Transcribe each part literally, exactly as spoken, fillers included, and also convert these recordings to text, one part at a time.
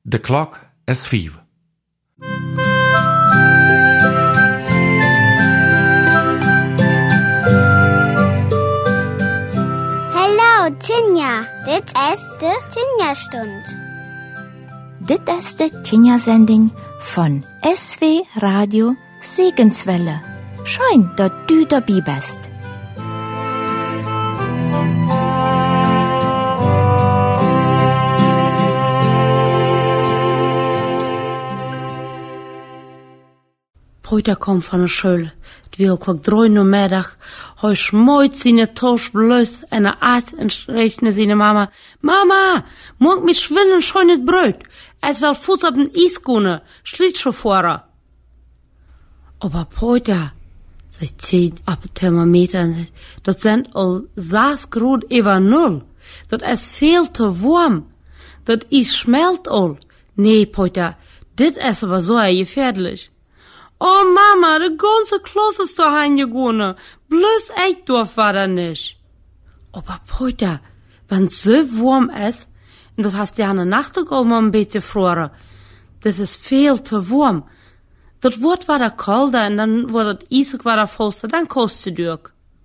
De klok is vijf. Hallo Tinja, dit is de Tinja-stund. Dit is de Tinja-zending van S W Radio Segenswelle. Schön, dass du dabei bist. Poita kom van de school. Het wil klok drie namiddag. Hij smooit zijn toos bloos en hij aat en schreef naar zijn mama. Mama, moet ik me schwinnen schoon het brood? Es wil voet op een ijs kunnen, schliet zo voor. Aber Poita, zij ziet op het thermometer en zegt, dat zijn al zes graden over nul. Dat is veel te warm. Dat ijs smelt al. Nee, Poita, dit is aber zo gefährlich. Oh mama, de ganze klas is daheim gegangen. Bloß ich darf war nicht. Aber Poita, wenn es so warm ist, und das hast ja eine Nachtigall mal ein bisschen früher, das ist viel zu warm. Das wird war kalter und dann wird das Eis war fauster, dann kostet du.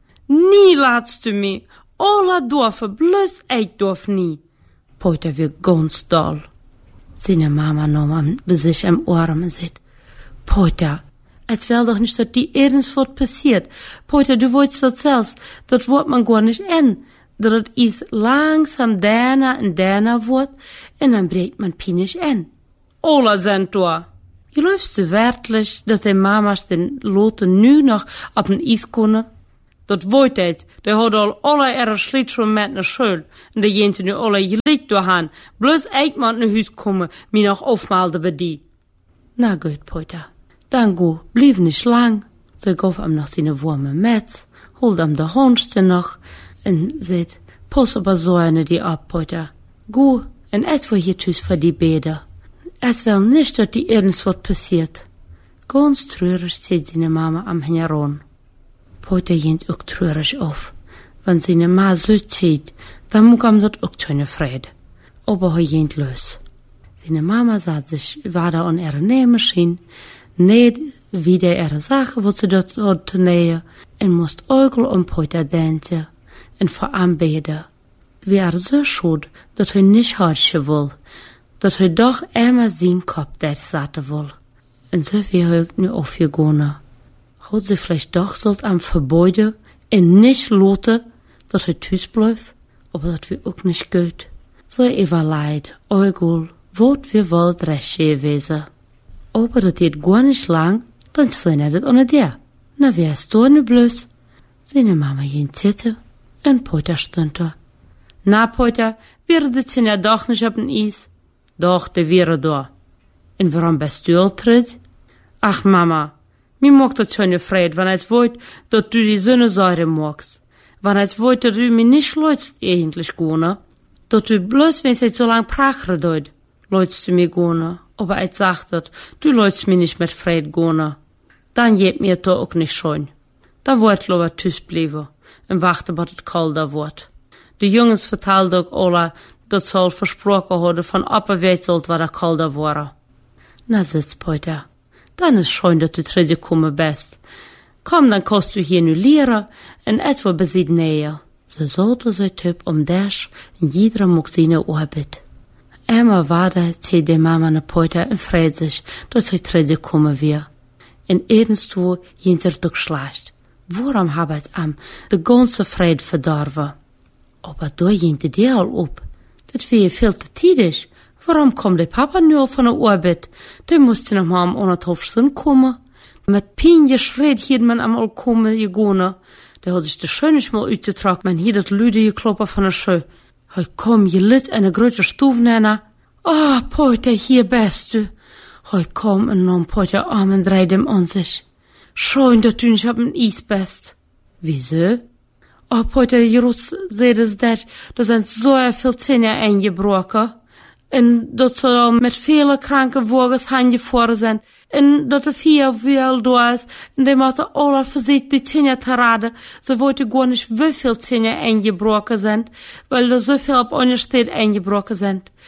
Nie laatst du mich. Alle dürfen, bloß ich darf nie. Poita wird ganz doll. Seine Mama nahm an sich im Arm und sagt, Poita, es will doch nicht, dass die ergens wat passiert. Poita, du wolltest das selbst. Das wird man gar nicht in. Dat is langsam daarna en daarna wordt en dan breekt man pinisch in. Ola zijn door. Geloofst du werkelijk dat de mama's den loten nu nog op een ijs kunnen? Dat weet het. Die hadden al alle erg slitschoen met naar school. En die jenten nu alle gelicht doorgaan. Bloos ik moet naar huis komen, mij nog afmaalde bij die. Nou goed, Poita. Dan go, blijf niet lang. Ze gaf hem nog zijn warme met, holde hem de hondste nog, en zegt, pas op zo eine die ab, Poita. Go, en es voor hier thuis voor die beden. Es wil niet dat die ergens wat passiert. Ganz treurig zit zijn mama am heran. Poita jent ook treurig af. Wenn zijn ma zo zit, dan moet hem dat ook kunnen vrede. Aber hij jent los. Zijn mama zat zich wader aan ihre nähmaschine, niet wieder ihre Sache, wat ze dat had te nähen, en moest ook al om Poita denken en voor aanbeden. We er zo schuld dat hij niet hartje wil, dat hij toch eenmaal zijn kop daar zaten wil. En zo weer hij nu afgegaan. Had ze vielleicht toch zult aan verboden en niet laten dat hij thuis blijft, maar dat we ook niet goed. Zo even leid, ook al, wat we wel recht wezen. Aber dat geht gar nicht lang, dann zijn er dat onder der. Na, wer ist da nu bloß? Seine Mama ging zitten en Poita stond da. Na, Poita, wäre das ja doch nicht auf den Eis? Doch, der wäre da. En warum bist du altred? Ach, Mama, mir mag das schon gefreut, wenn es wollt, dass du die Sonnensäure magst. Wenn es wollt, dass du mir nicht leutst eigentlich gehen, dass du bloß, wenn es so lang prachre deut, leutst du mir gehen. Aber ich sagte, du leutst mir nicht mit Fred gehen. Dann geht mir da auch nicht schön. Dann wollt lieber tüß bleiben und warten, bis es kalter wird. Die Jungs vertelden auch alle, dass sie versprochen hadden von abwärts sollt, was er kalter war. Na, sitz, Poita. Dann ist schön, dass du zurückgekommen bist. Komm, dann kannst du hier nu leren und es wird bis näher. So sollte sie Typ um das und jeder mag seine Arbeit. Einmal war da, zei de mama na Poita en vreed zich dat hij teruggekomen weer. En ergens toe jint er toch slecht. Waarom heb het hem de ganze vrede verdorven? Aber daar jint die al op. Dat weer veel te tijdig. Waarom komt de papa nu al van de arbeid? Die moest nog maar om anderhalf stunden komen. Met pijn geschreid hier men hem al komen gegaan. Die had zich de schönisch mal uitgetrokken. Men hier dat luide gekloppen van de scheu. Hij kom je lid en een grote stoef nemen. Oh, Poita, hier bist du. Hij kom en nam Poita arm en draaide hem aan zich. Schön, dat u niet op een ijs bist. Wieso? Oh, Poita, je zei dus dat, er zijn zo veel zinnen ingebroken. En dat ze al met vele kranke wogens aangevoerd zijn. En dat er vier veel door is. En die moeten alle verzet die zinnen te raden. Ze weten gar niet hoeveel zinnen ingebroken zijn. Weil er zoveel op een steed ingebroken zijn.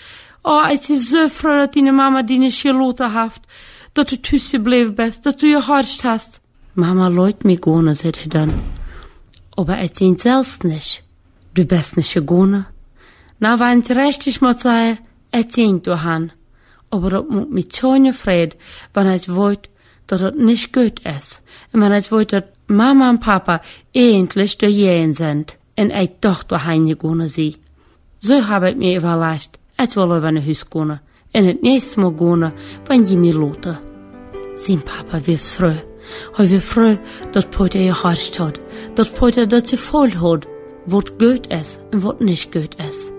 Oh, ich bin so froh, dass deine Mama die nicht geloten hat, dass du thuis gebleven bist, dass du gehorcht hast. Mama leut mich gone, sagt er dann. Aber ich denk selbst nicht. Du bist nicht gegangen. Na, wenn ich richtig muss sagen, ich denk du han. Aber das muss mich schon gefreut, wenn ich wollte, dass das nicht gut ist. Und wenn ich wollte, dass Mama und Papa endlich daheim sind. Und ich doch daheim gegangen sie. So habe ich mir überlegt, ich will über ein Haus gehen. Und das nächste Mal gehen, wenn ich mir lote. Sein Papa wird froh. Er wird froh, dass Peter gehorcht hat. Dass Peter das voll hat, was gut ist und was nicht gut ist.